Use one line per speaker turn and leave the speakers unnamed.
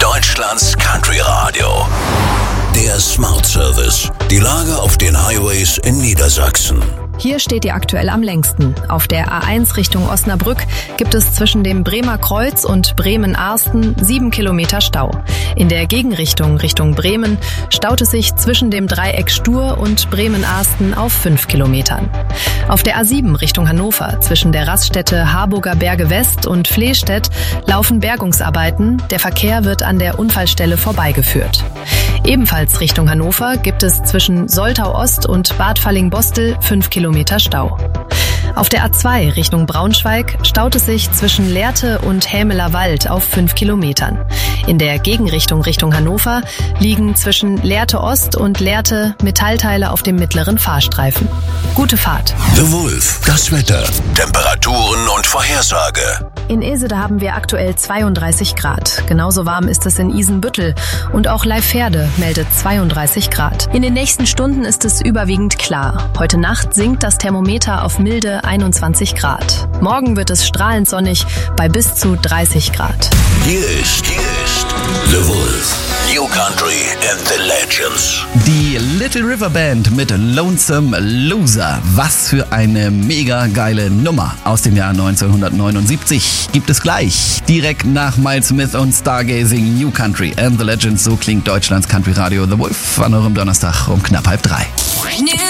Deutschlands Country Radio. Der Smart Service. Die Lage auf den Highways in Niedersachsen.
Hier steht ihr aktuell am längsten. Auf der A1 Richtung Osnabrück gibt es zwischen dem Bremer Kreuz und Bremen-Arsten 7 Kilometer Stau. In der Gegenrichtung Richtung Bremen staut es sich zwischen dem Dreieck Stur und Bremen-Arsten auf 5 Kilometern. Auf der A7 Richtung Hannover zwischen der Raststätte Harburger Berge West und Flehstedt laufen Bergungsarbeiten. Der Verkehr wird an der Unfallstelle vorbeigeführt. Ebenfalls Richtung Hannover gibt es zwischen Soltau Ost und Bad Falling-Bostel 5 Kilometer Stau. Auf der A2 Richtung Braunschweig staut es sich zwischen Lehrte und Hämeler Wald auf 5 Kilometern. In der Gegenrichtung Richtung Hannover liegen zwischen Lehrte Ost und Lehrte Metallteile auf dem mittleren Fahrstreifen. Gute Fahrt.
The Wolf, das Wetter, Temperaturen und Vorhersage.
In Esede haben wir aktuell 32 Grad. Genauso warm ist es in Isenbüttel. Und auch Leiferde meldet 32 Grad. In den nächsten Stunden ist es überwiegend klar. Heute Nacht sinkt das Thermometer auf milde 21 Grad. Morgen wird es strahlend sonnig bei bis zu 30 Grad.
Hier ist The Wolf. New Country and the Legends.
Die Little River Band mit Lonesome Loser. Was für eine mega geile Nummer aus dem Jahr 1979 gibt es gleich. Direkt nach Miles Smith und Stargazing, New Country and the Legends. So klingt Deutschlands Country Radio The Wolf an eurem Donnerstag um knapp 2:30.